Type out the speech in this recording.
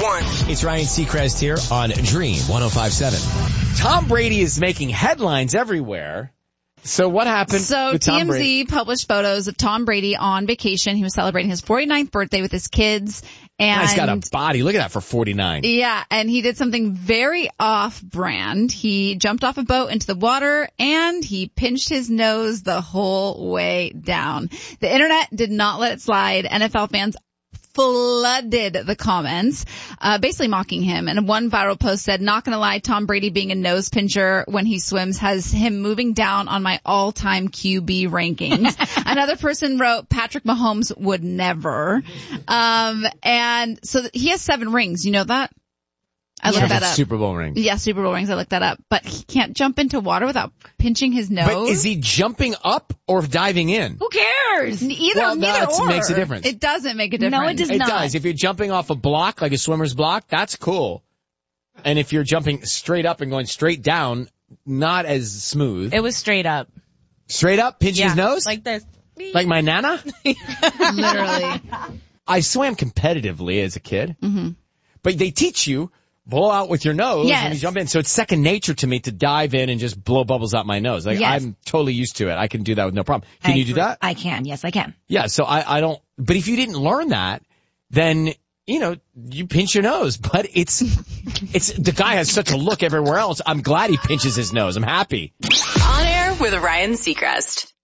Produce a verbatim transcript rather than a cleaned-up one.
one. It's Ryan Seacrest here on Dream one oh five point seven. Tom Brady is making headlines everywhere. So what happened So with Tom T M Z Brady? published photos of Tom Brady on vacation. He was celebrating his forty-ninth birthday with his kids. And Guy's got a body. Look at that for forty-nine. yeah, and he did something very off-brand. He jumped off a boat into the water and he pinched his nose the whole way down. The internet did not let it slide. N F L fans flooded the comments, uh, basically mocking him. And one viral post said, not gonna lie, Tom Brady being a nose pincher when he swims has him moving down on my all-time Q B rankings. Another person wrote, Patrick Mahomes would never. Um, and so th- he has seven rings. You know that? I looked that up. Super Bowl ring. Yeah, Super Bowl rings. I looked that up. But he can't jump into water without pinching his nose. But is he jumping up or diving in? Who cares? Either, Well, neither that or. makes a difference. It doesn't make a difference. No, it does It not. does. If you're jumping off a block, like a swimmer's block, that's cool. And if you're jumping straight up and going straight down, not as smooth. It was straight up. Straight up, pinch Yeah, his nose? like this. Like my nana? Literally. I swam competitively as a kid. Mm-hmm. But they teach you, blow out with your nose Yes. when you jump in. So it's second nature to me to dive in and just blow bubbles out my nose. Like Yes. I'm totally used to it. I can do that with no problem. Can I you do agree. that? I can. Yes, I can. Yeah, so I, I don't, but if you didn't learn that, then, you know, you pinch your nose. But it's, it's, the guy has such a look everywhere else. I'm glad he pinches his nose. I'm happy. On air with Ryan Seacrest.